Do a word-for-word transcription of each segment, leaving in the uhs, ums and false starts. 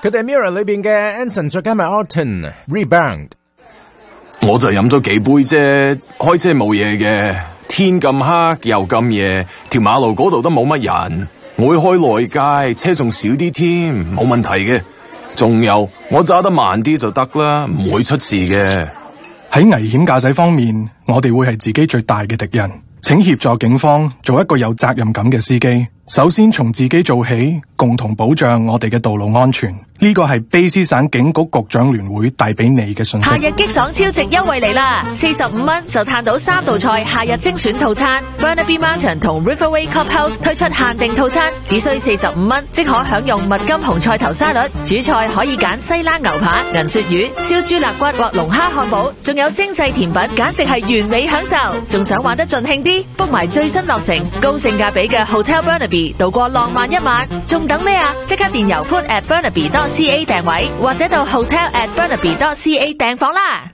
佢哋 Mirror 裏邊嘅 Anson 再加埋 Alton Rebound。 我就飲咗幾杯啫，開車冇嘢嘅。天咁黑又咁夜，條馬路嗰度都冇乜人。我會開內街，車仲少啲添，冇問題嘅。仲有，我揸得慢啲就得啦，唔會出事嘅。 喺危險駕駛方面，我哋會係自己最大嘅敵人。請協助警方做一個有責任感嘅司機。首先從自己做起，共同保障我哋嘅道路安全。呢個係卑詩省警局局長聯會帶俾你嘅信息。 夏日激爽超值優惠嚟啦！四十五蚊就嘆到三道菜夏日精選套餐。Burnaby Mountain 同 Riverway Clubhouse 推出限定套餐，只需四十五蚊即可享用蜜金紅菜頭沙律，主菜可以揀西冷牛扒、銀鱈魚、燒豬肋骨或龍蝦漢堡，仲有精製甜品，簡直係完美享受。仲想玩得盡興啲，book 埋最新落成高性價比嘅 Hotel Burnaby，度過浪漫一晚，仲等咩啊？即刻電郵 food at burnaby dot c a 訂位，或者到 hotel at burnaby dot c a 訂房啦。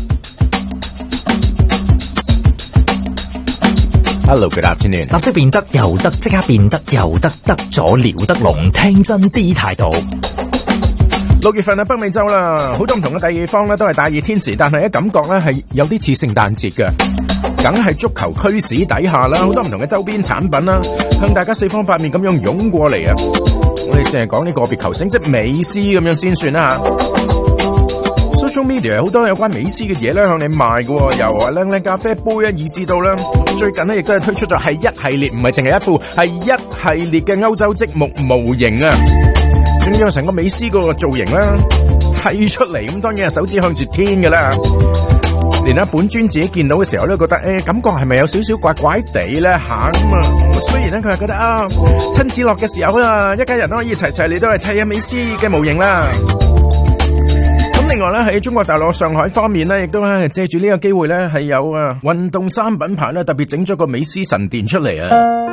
Hello, good afternoon。 立即變得又得，即刻變得又得，得咗撩得龍，聽真啲態度。 六月份啊，北美洲啦，好多唔同嘅地方咧都係大熱天時，但係咧感覺咧係有啲似聖誕節嘅，梗係足球驅使底下啦，好多唔同嘅周邊產品啦，向大家四方八面咁樣湧過嚟啊！我哋淨係講呢個別球星，即係美斯咁樣先算啦吓。Social media 好多有關美斯嘅嘢咧向你賣嘅，由啊靚靚咖啡杯啊，以至到咧最近咧亦都係推出咗係一系列，唔係淨係一副，係一系列嘅歐洲積木模型啊！仲要成個美斯個造型啦，砌出嚟咁，當然係手指向住天噶啦。連阿本尊自己見到嘅時候咧，覺得誒、欸，感覺係咪有少少怪怪地咧吓咁啊？雖然咧佢係覺得啊，親子樂嘅時候啦，一家人都可以齊齊嚟都係砌阿美斯嘅模型啦。咁另外咧喺中國大陸上海方面咧，亦都係借住呢個機會咧，係有啊運動衫品牌咧特別整咗個美斯神殿出嚟啊！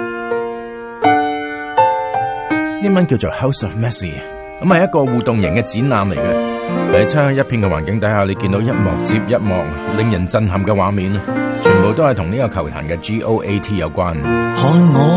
英文叫做 House of Messi， 咁係一個互動型嘅展覽嚟嘅。喺漆黑一片嘅環境底下，你見到一幕接一幕令人震撼嘅畫面，全部都係同呢個球壇嘅 G O A T 有關。 看我